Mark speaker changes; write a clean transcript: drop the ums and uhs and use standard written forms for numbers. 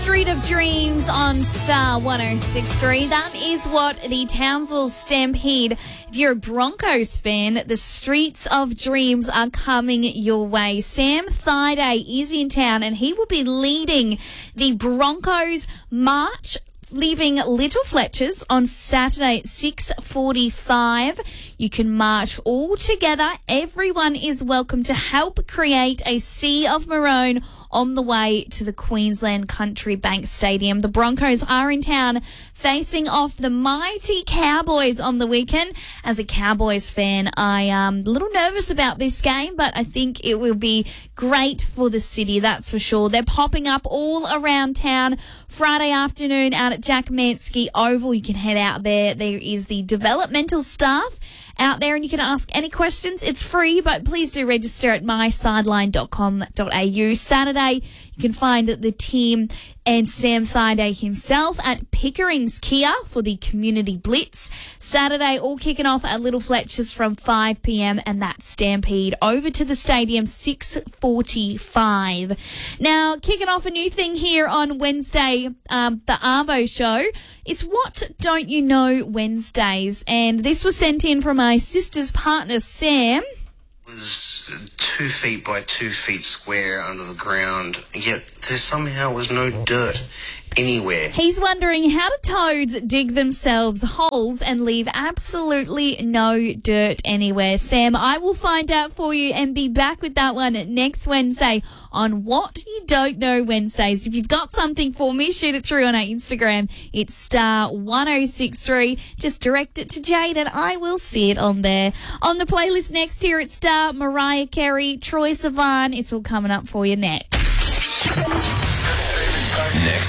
Speaker 1: Street of Dreams on Star 106.3. That is what the Townsville Stampede. If you're a Broncos fan, the Streets of Dreams are coming your way. Sam Thaiday is in town and he will be leading the Broncos march, leaving Little Fletchers on Saturday at 6:45. You can march all together. Everyone is welcome to help create a sea of maroon on the way to the Queensland Country Bank Stadium. The Broncos are in town facing off the mighty Cowboys on the weekend. As a Cowboys fan, I am a little nervous about this game, but I think it will be great for the city, that's for sure. They're popping up all around town Friday afternoon out at Jack Manskey Oval. You can head out there. There is the developmental staff out there and you can ask any questions. It's free, but please do register at mysideline.com.au. Saturday, you can find the team and Sam Thaiday himself at Pickering's Kia for the Community Blitz. Saturday, all kicking off at Little Fletchers from 5 p.m. and that Stampede over to the stadium 6:45. Now, kicking off a new thing here on Wednesday, the Arvo Show. It's What Don't You Know Wednesdays, and this was sent in from my sister's partner, Sam.
Speaker 2: It was 2 feet by 2 feet square under the ground, yet there somehow was no dirt anywhere.
Speaker 1: He's wondering, how do toads dig themselves holes and leave absolutely no dirt anywhere? Sam, I will find out for you and be back with that one next Wednesday on What You Don't Know Wednesdays. If you've got something for me, shoot it through on our Instagram. It's Star 1063. Just direct it to Jade and I will see it on there. On the playlist next here, it's Star, Mariah Carey, Troye Sivan. It's all coming up for you next.